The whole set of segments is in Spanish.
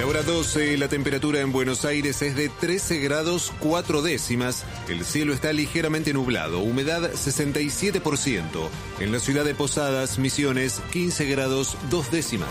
La hora 12, la temperatura en Buenos Aires es de 13 grados 4 décimas. El cielo está ligeramente nublado, humedad 67%. En la ciudad de Posadas, Misiones, 15 grados 2 décimas.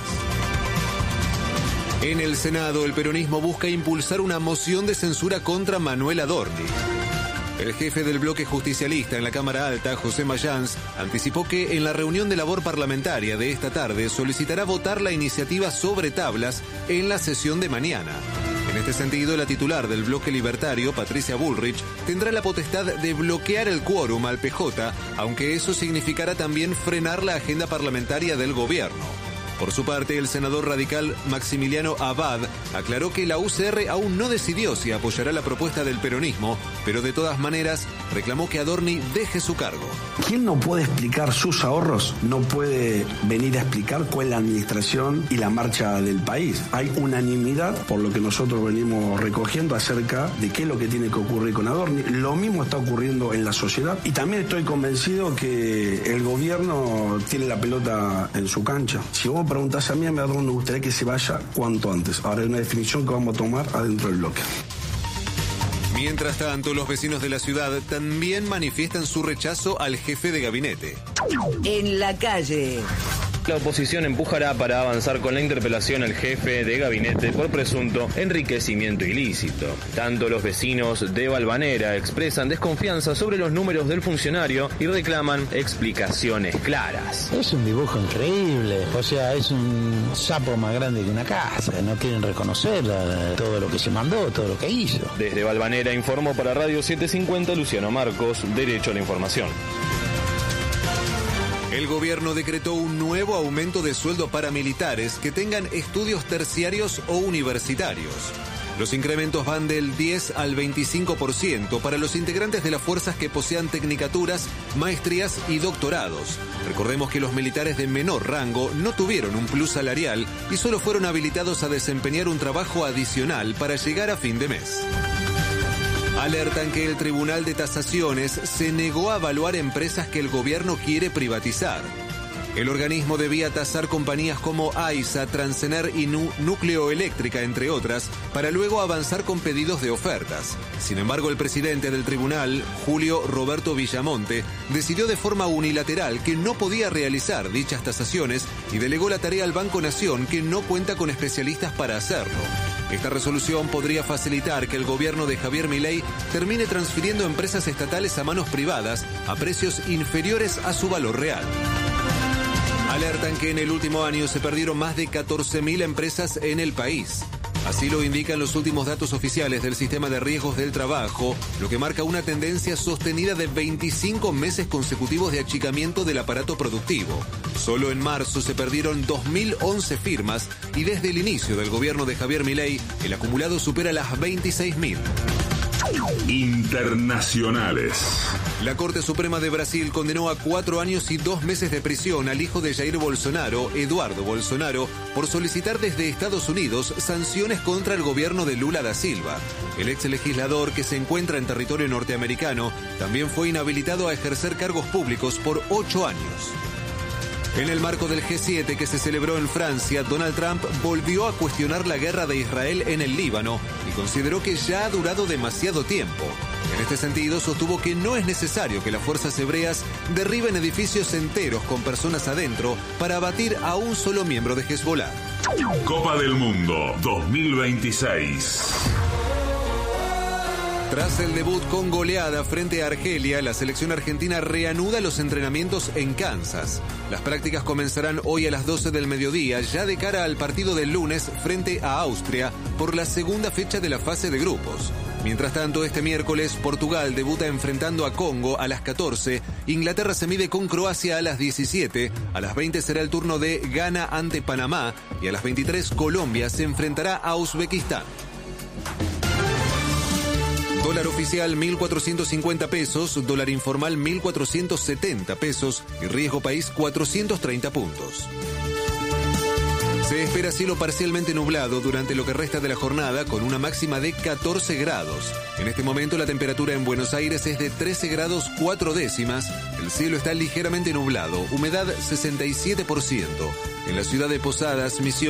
En el Senado, el peronismo busca impulsar una moción de censura contra Manuel Adorni. El jefe del bloque justicialista en la Cámara Alta, José Mayans, anticipó que en la reunión de labor parlamentaria de esta tarde solicitará votar la iniciativa sobre tablas en la sesión de mañana. En este sentido, la titular del bloque libertario, Patricia Bullrich, tendrá la potestad de bloquear el quórum al PJ, aunque eso significará también frenar la agenda parlamentaria del gobierno. Por su parte, el senador radical Maximiliano Abad aclaró que la UCR aún no decidió si apoyará la propuesta del peronismo, pero de todas maneras reclamó que Adorni deje su cargo. ¿Quién no puede explicar sus ahorros? No puede venir a explicar cuál es la administración y la marcha del país. Hay unanimidad, por lo que nosotros venimos recogiendo, acerca de qué es lo que tiene que ocurrir con Adorni. Lo mismo está ocurriendo en la sociedad y también estoy convencido que el gobierno tiene la pelota en su cancha. Si vos me preguntás a mí me gustaría que se vaya cuanto antes. Ahora hay una definición que vamos a tomar adentro del bloque. Mientras tanto, los vecinos de la ciudad también manifiestan su rechazo al jefe de gabinete. En la calle. La oposición empujará para avanzar con la interpelación al jefe de gabinete por presunto enriquecimiento ilícito. Tanto los vecinos de Valvanera expresan desconfianza sobre los números del funcionario y reclaman explicaciones claras. Es un dibujo increíble, o sea, es un sapo más grande que una casa. No quieren reconocer todo lo que se mandó, todo lo que hizo. Desde Valvanera informó para Radio 750 Luciano Marcos, Derecho a la Información. El gobierno decretó un nuevo aumento de sueldo para militares que tengan estudios terciarios o universitarios. Los incrementos van del 10 al 25% para los integrantes de las fuerzas que posean tecnicaturas, maestrías y doctorados. Recordemos que los militares de menor rango no tuvieron un plus salarial y solo fueron habilitados a desempeñar un trabajo adicional para llegar a fin de mes. Alertan que el Tribunal de Tasaciones se negó a evaluar empresas que el gobierno quiere privatizar. El organismo debía tasar compañías como AISA, Transener y Nucleoeléctrica, entre otras, para luego avanzar con pedidos de ofertas. Sin embargo, el presidente del tribunal, Julio Roberto Villamonte, decidió de forma unilateral que no podía realizar dichas tasaciones y delegó la tarea al Banco Nación, que no cuenta con especialistas para hacerlo. Esta resolución podría facilitar que el gobierno de Javier Milei termine transfiriendo empresas estatales a manos privadas a precios inferiores a su valor real. Alertan que en el último año se perdieron más de 14.000 empresas en el país. Así lo indican los últimos datos oficiales del Sistema de Riesgos del Trabajo, lo que marca una tendencia sostenida de 25 meses consecutivos de achicamiento del aparato productivo. Solo en marzo se perdieron 2.011 firmas y desde el inicio del gobierno de Javier Milei, el acumulado supera las 26.000. Internacionales. La Corte Suprema de Brasil condenó a 4 años y 2 meses de prisión al hijo de Jair Bolsonaro, Eduardo Bolsonaro, por solicitar desde Estados Unidos sanciones contra el gobierno de Lula da Silva. El ex legislador, que se encuentra en territorio norteamericano, también fue inhabilitado a ejercer cargos públicos por 8 años. En el marco del G7 que se celebró en Francia, Donald Trump volvió a cuestionar la guerra de Israel en el Líbano y consideró que ya ha durado demasiado tiempo. En este sentido, sostuvo que no es necesario que las fuerzas hebreas derriben edificios enteros con personas adentro para abatir a un solo miembro de Hezbollah. Copa del Mundo 2026. Tras el debut con goleada frente a Argelia, la selección argentina reanuda los entrenamientos en Kansas. Las prácticas comenzarán hoy a las 12 del mediodía, ya de cara al partido del lunes frente a Austria por la segunda fecha de la fase de grupos. Mientras tanto, este miércoles, Portugal debuta enfrentando a Congo a las 14, Inglaterra se mide con Croacia a las 17, a las 20 será el turno de Ghana ante Panamá y a las 23 Colombia se enfrentará a Uzbekistán. Dólar oficial 1.450 pesos, dólar informal 1.470 pesos y riesgo país 430 puntos. Se espera cielo parcialmente nublado durante lo que resta de la jornada con una máxima de 14 grados. En este momento la temperatura en Buenos Aires es de 13 grados 4 décimas. El cielo está ligeramente nublado, humedad 67%. En la ciudad de Posadas, Misiones.